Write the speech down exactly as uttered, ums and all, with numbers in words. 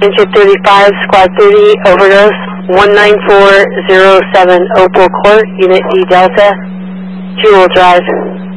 Engine thirty-five, Squad thirty, overdose, one nine four zero seven Opal Court, Unit D Delta, Jewel Drive.